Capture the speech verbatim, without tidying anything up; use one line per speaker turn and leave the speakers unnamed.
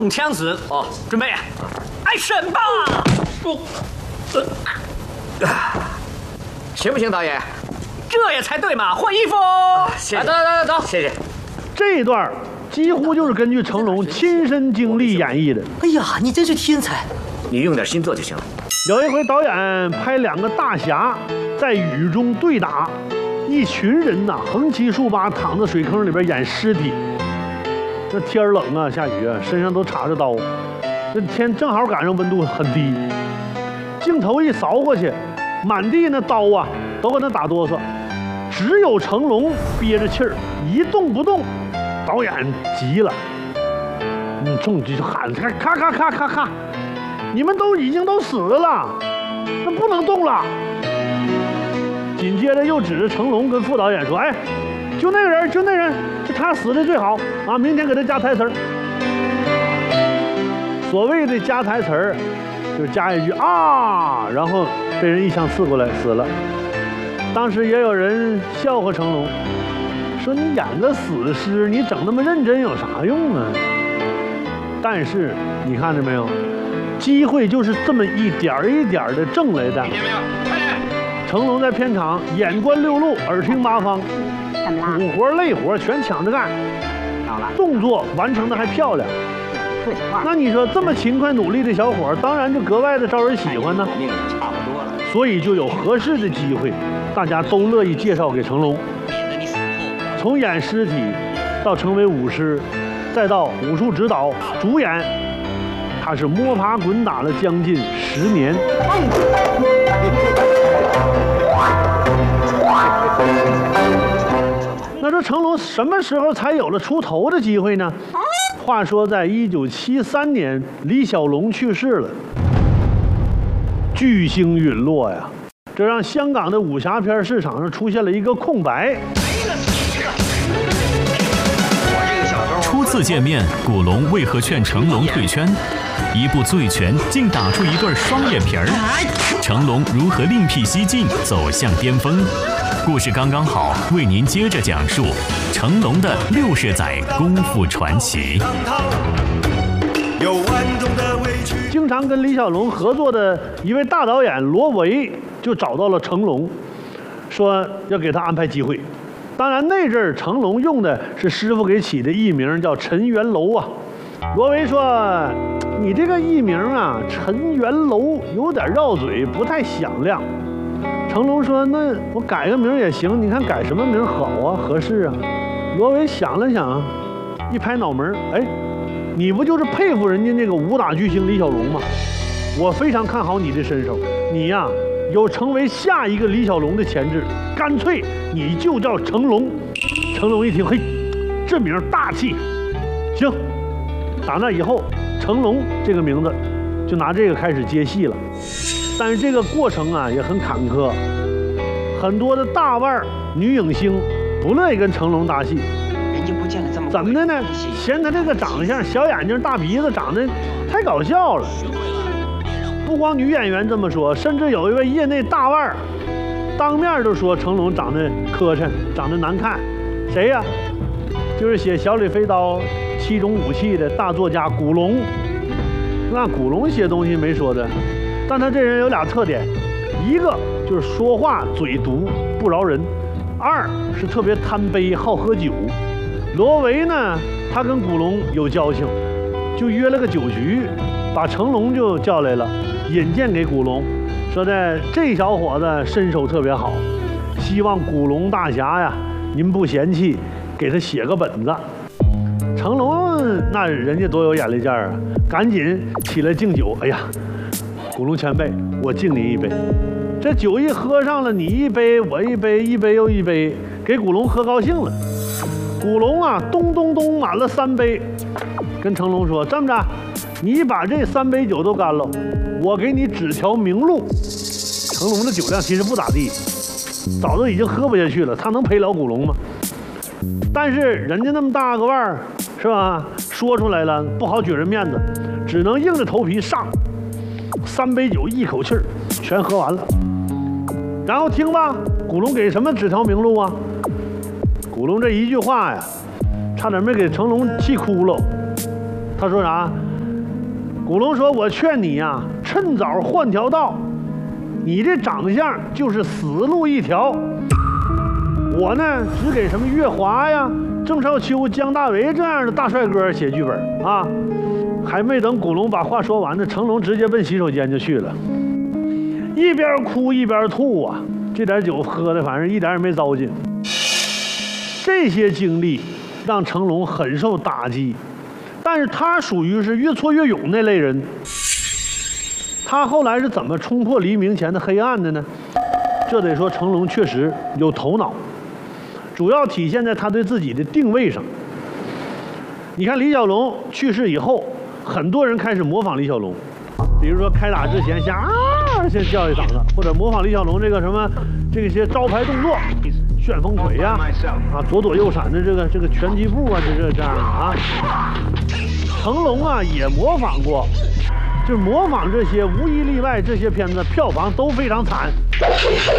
枪子哦，准备，挨审吧！不，
呃，行不行，导演？
这也才对嘛！换衣服。
谢谢，
走走走走，
谢谢。
这一段几乎就是根据成龙亲身经历演绎的。
哎呀，你真是天才！
你用点心做就行了。
有一回，导演拍两个大侠在雨中对打，一群人呐、啊、横七竖八躺在水坑里边演尸体。这天冷啊，下雨啊，身上都插着刀。这天正好赶上温度很低，镜头一扫过去，满地那刀啊都搁那打哆嗦，只有成龙憋着气儿一动不动。导演急了，嗯，冲击就喊咔咔咔咔咔咔，你们都已经都死了，那不能动了。紧接着又指着成龙跟副导演说：“哎，就那个人，就那人，就他死的最好啊！明天给他加台词儿。”所谓的加台词儿，就是加一句啊，然后被人一枪刺过来死了。当时也有人笑话成龙，说你演个死尸，你整那么认真有啥用啊？但是你看着没有，机会就是这么一点一点的挣来的。成龙在片场眼观六路，耳听八方，苦活累活全抢着干，动作完成的还漂亮。那你说这么勤快努力的小伙，当然就格外的招人喜欢呢。
差不多了，
所以就有合适的机会，大家都乐意介绍给成龙。从演尸体到成为武师，再到武术指导、主演，他是摸爬滚打了将近十年。那说成龙什么时候才有了出头的机会呢？话说，在一九七三年，李小龙去世了，巨星陨落呀，这让香港的武侠片市场上出现了一个空白。
初次见面，古龙为何劝成龙退圈？一部《醉拳》竟打出一对双眼皮儿，成龙如何另辟蹊径，走向巅峰？故事刚刚好，为您接着讲述成龙的六十载功夫传奇。
经常跟李小龙合作的一位大导演罗维就找到了成龙，说要给他安排机会。当然那阵儿成龙用的是师傅给起的艺名，叫陈元楼啊。罗维说：“你这个艺名啊，陈元楼有点绕嘴，不太响亮。”成龙说：“那我改个名也行，你看改什么名好啊，合适啊？”罗维想了想，一拍脑门：“哎，你不就是佩服人家那个武打巨星李小龙吗？我非常看好你的身手，你呀、啊、有成为下一个李小龙的潜质，干脆你就叫成龙。”成龙一听，嘿，这名大气，行。打那以后，成龙这个名字就拿这个开始接戏了。但是这个过程啊也很坎坷，很多的大腕女影星不乐意跟成龙搭戏。
人家不见了这么
怎么的呢？嫌他这个长相，小眼睛大鼻子，长得太搞笑了。不光女演员这么说，甚至有一位业内大腕当面就说成龙长得磕碜，长得难看。谁呀、啊？就是写《小李飞刀》七种武器的大作家古龙。那古龙写东西没说的，但他这人有俩特点，一个就是说话嘴毒不饶人，二是特别贪杯好喝酒。罗维呢，他跟古龙有交情，就约了个酒局，把成龙就叫来了，引荐给古龙，说的这小伙子身手特别好，希望古龙大侠呀，您不嫌弃，给他写个本子。成龙那人家多有眼力劲儿啊，赶紧起来敬酒。哎呀，古龙前辈，我敬您一杯。这酒一喝上了，你一杯我一杯，一杯又一杯，给古龙喝高兴了。古龙啊，咚咚咚满了三杯，跟成龙说：“这么着，你把这三杯酒都干了，我给你指条明路。”成龙的酒量其实不咋地，早都已经喝不下去了，他能陪了古龙吗？但是人家那么大个腕儿，是吧？说出来了不好举人面子，只能硬着头皮上。三杯酒一口气儿全喝完了，然后听吧，古龙给什么指条明路啊？古龙这一句话呀，差点没给成龙气哭了。他说啥？ 古龙说：“我劝你呀，趁早换条道。你这长相就是死路一条。我呢，只给什么月华呀、郑少秋、姜大为这样的大帅哥写剧本啊。”还没等古龙把话说完呢，成龙直接奔洗手间就去了，一边哭一边吐啊。这点酒喝的，反正一点也没糟践。这些经历让成龙很受打击，但是他属于是越挫越勇那类人。他后来是怎么冲破黎明前的黑暗的呢？这得说成龙确实有头脑，主要体现在他对自己的定位上。你看李小龙去世以后，很多人开始模仿李小龙，比如说开打之前先啊先叫一嗓子，或者模仿李小龙这个什么这些招牌动作，旋风腿呀、啊，啊左躲右闪的这个这个拳击步啊，这这这样的啊。成龙啊也模仿过，就模仿这些无一例外，这些片子票房都非常惨。